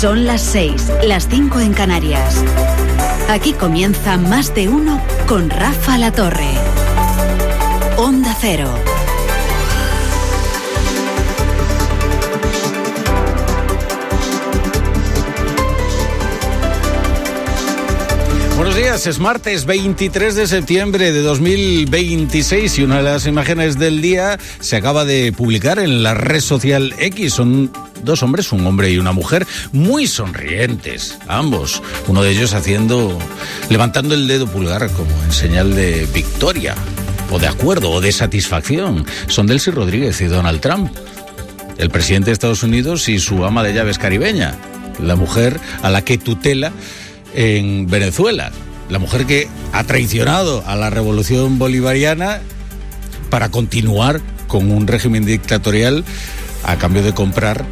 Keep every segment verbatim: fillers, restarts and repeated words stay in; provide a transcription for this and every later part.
Son las seis, las cinco en Canarias. Aquí comienza Más de Uno con Rafa La Torre. Onda Cero. Buenos días, es martes veintitrés de septiembre de dos mil veintiséis y una de las imágenes del día se acaba de publicar en la red social X. Son dos hombres, un hombre y una mujer, muy sonrientes, ambos. Uno de ellos haciendo, levantando el dedo pulgar como en señal de victoria, o de acuerdo, o de satisfacción. Son Delcy Rodríguez y Donald Trump, el presidente de Estados Unidos y su ama de llaves caribeña, la mujer a la que tutela en Venezuela, la mujer que ha traicionado a la revolución bolivariana para continuar con un régimen dictatorial a cambio de comprar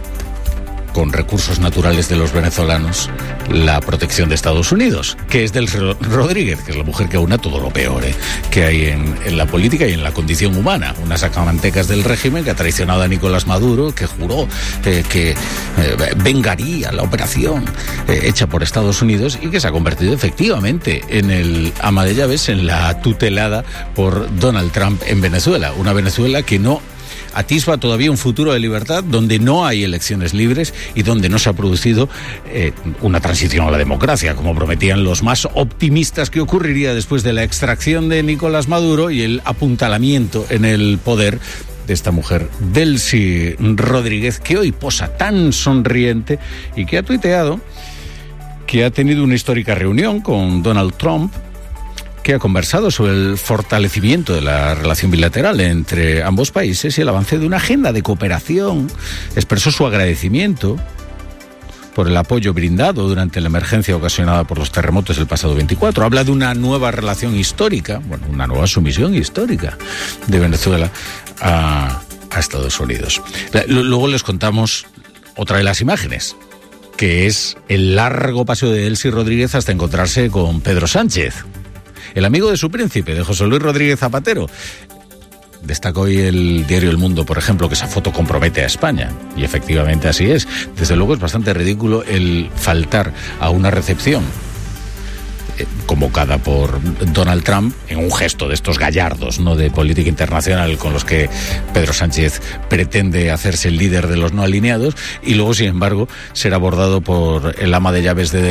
con recursos naturales de los venezolanos la protección de Estados Unidos, que es Delcy Rodríguez, que es la mujer que aúna todo lo peor ¿eh? que hay en, en la política y en la condición humana. Una sacamantecas del régimen que ha traicionado a Nicolás Maduro, que juró eh, que eh, vengaría la operación eh, hecha por Estados Unidos y que se ha convertido efectivamente en el ama de llaves, en la tutelada por Donald Trump en Venezuela. Una Venezuela que no atisba todavía un futuro de libertad, donde no hay elecciones libres y donde no se ha producido eh, una transición a la democracia, como prometían los más optimistas que ocurriría después de la extracción de Nicolás Maduro y el apuntalamiento en el poder de esta mujer, Delcy Rodríguez, que hoy posa tan sonriente y que ha tuiteado que ha tenido una histórica reunión con Donald Trump, que ha conversado sobre el fortalecimiento de la relación bilateral entre ambos países y el avance de una agenda de cooperación. Expresó su agradecimiento por el apoyo brindado durante la emergencia ocasionada por los terremotos del pasado veinticuatro. Habla de una nueva relación histórica, bueno, una nueva sumisión histórica de Venezuela a, a Estados Unidos. Luego les contamos otra de las imágenes, que es el largo paseo de Delcy Rodríguez hasta encontrarse con Pedro Sánchez, el amigo de su príncipe, de José Luis Rodríguez Zapatero. Destaca hoy el diario El Mundo, por ejemplo, que esa foto compromete a España. Y efectivamente así es. Desde luego es bastante ridículo el faltar a una recepción eh, convocada por Donald Trump en un gesto de estos gallardos, ¿no?, de política internacional con los que Pedro Sánchez pretende hacerse el líder de los no alineados, y luego, sin embargo, ser abordado por el ama de llaves de